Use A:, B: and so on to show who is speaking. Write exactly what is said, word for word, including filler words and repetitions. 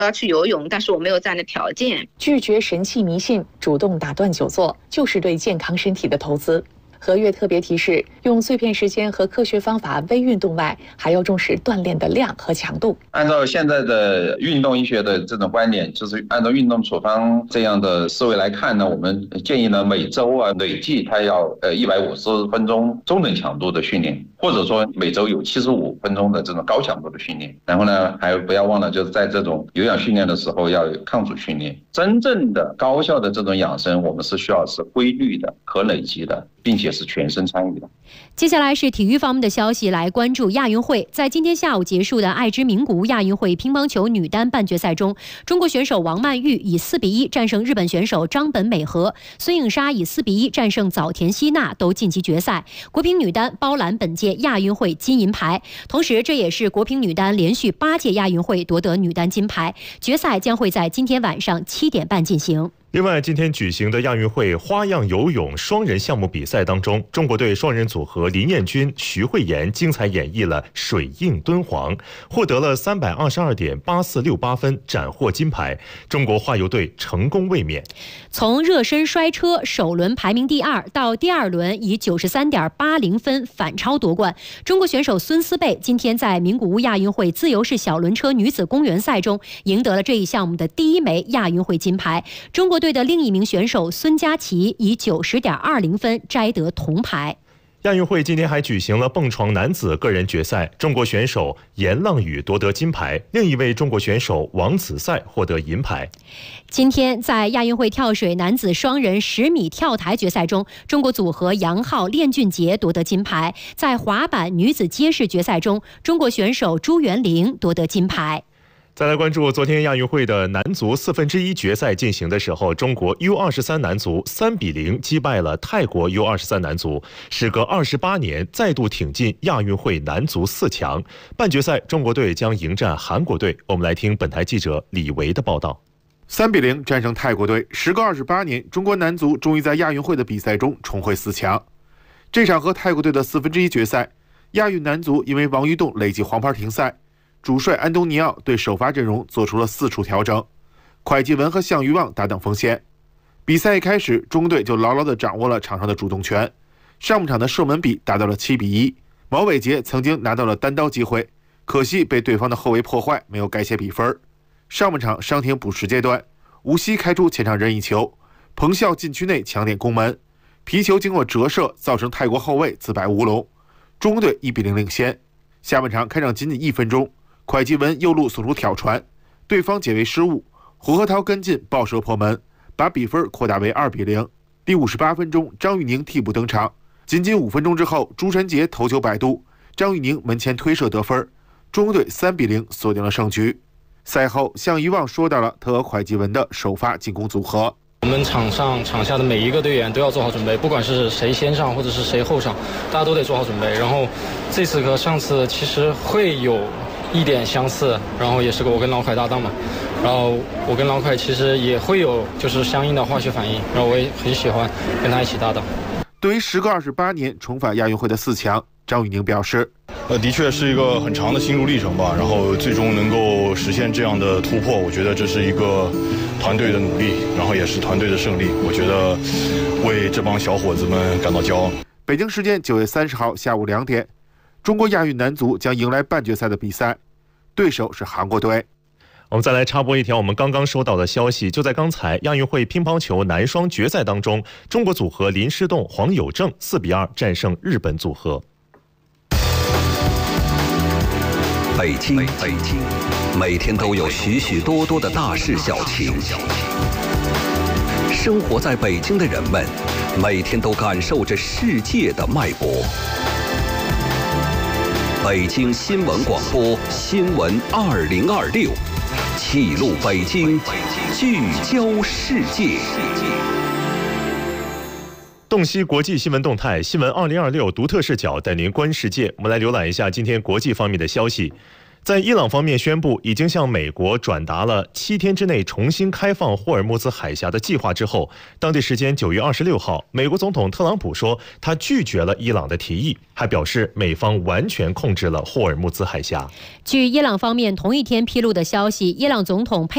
A: 要去游泳，但是我没有这样的条件。
B: 拒绝神器迷信，主动打断久坐，就是对健康身体的投资。合约特别提示，用碎片时间和科学方法微运动外，还要重视锻炼的量和强度。
C: 按照现在的运动医学的这种观点，就是按照运动处方这样的思维来看呢，我们建议呢每周啊累计它要呃一百五十分钟中等强度的训练，或者说每周有七十五分钟的这种高强度的训练。然后呢，还不要忘了就是在这种有氧训练的时候要有抗阻训练。真正的高效的这种养生，我们是需要是规律的、可累积的，并且是全身参与的。
D: 接下来是体育方面的消息，来关注亚运会。在今天下午结束的爱知名古屋亚运会乒乓球女单半决赛中，中国选手王曼玉以四比一战胜日本选手张本美和，孙颖莎以四比一战胜早田希娜，都晋级决赛。国乒女单包揽本届亚运会金银牌，同时这也是国乒女单连续八届亚运会夺得女单金牌。决赛将会在今天晚上七点半进行。
E: 另外，今天举行的亚运会花样游泳双人项目比赛当中，中国队双人组合林彦君、徐慧妍精彩演绎了水映敦煌，获得了三百二十二点八四六八分，斩获金牌。中国花游队成功卫冕。
D: 从热身摔车首轮排名第二到第二轮以九十三点八零分反超夺冠，中国选手孙思贝今天在名古屋亚运会自由式小轮车女子公园赛中赢得了这一项目的第一枚亚运会金牌。中国队的另一名选手孙佳琪以九十点二零分摘得铜牌。
E: 亚运会今天还举行了蹦床男子个人决赛，中国选手严浪宇夺得金牌，另一位中国选手王子赛获得银牌。
D: 今天在亚运会跳水男子双人十米跳台决赛中，中国组合杨昊、练俊杰夺得金牌。在滑板女子街式决赛中，中国选手朱元玲夺得金牌。
E: 再来关注昨天亚运会的男足四分之一决赛进行的时候，中国 U 二十三 男足三比零击败了泰国 U 二十三 男足，时隔二十八年再度挺进亚运会男足四强。半决赛中国队将迎战韩国队。我们来听本台记者李维的报道。
F: 三比零战胜泰国队，时隔二十八年，中国男足终于在亚运会的比赛中重回四强。这场和泰国队的四分之一决赛，亚运男足因为王玉栋累计黄牌停赛，主帅安东尼奥对首发阵容做出了四处调整，蒯基文和项羽旺搭档锋线。比赛一开始，中国队就牢牢地掌握了场上的主动权，上半场的射门比达到了七比一。毛伟杰曾经拿到了单刀机会，可惜被对方的后卫破坏，没有改写比分。上半场伤停补时阶段，吴曦开出前场任意球，彭笑禁区内抢点攻门，皮球经过折射，造成泰国后卫自摆乌龙，中国队一比零领先。下半场开场仅仅一分钟，蒯基文右路送出挑传，对方解围失误，胡鹤涛跟进爆射破门，把比分扩大为二比零。第五十八分钟，张玉宁替补登场，仅仅五分钟之后，朱晨杰头球摆渡，张玉宁门前推射得分，中国队三比零锁定了胜局。赛后，项羽旺说到了他和蒯基文的首发进攻组合。
G: 我们场上场下的每一个队员都要做好准备，不管是谁先上或者是谁后上，大家都得做好准备。然后这次和上次其实会有一点相似，然后也是我跟老蒯搭档嘛，然后我跟老蒯其实也会有就是相应的化学反应，然后我也很喜欢跟他一起搭档。
F: 对于时隔二十八年重返亚运会的四强，张玉宁表示，
H: 呃，的确是一个很长的心路历程吧，然后最终能够实现这样的突破，我觉得这是一个团队的努力，然后也是团队的胜利，我觉得为这帮小伙子们感到骄傲。
F: 北京时间九月三十号下午两点，中国亚运男足将迎来半决赛的比赛，对手是韩国队。
E: 我们再来插播一条我们刚刚收到的消息，就在刚才亚运会乒乓球男双决赛当中，中国组合林诗栋、黄有正四比二战胜日本组合。
I: 北京，北京，每天都有许许多多的大事小情。生活在北京的人们，每天都感受着世界的脉搏。北京新闻广播新闻二零二六，记录北京，聚焦世界。
E: 洞悉国际新闻动态，新闻二零二六独特视角带您观世界。我们来浏览一下今天国际方面的消息。在伊朗方面宣布已经向美国转达了七天之内重新开放霍尔木兹海峡的计划之后，当地时间九月二十六号，美国总统特朗普说他拒绝了伊朗的提议，还表示美方完全控制了霍尔木兹海峡。
D: 据伊朗方面同一天披露的消息，伊朗总统佩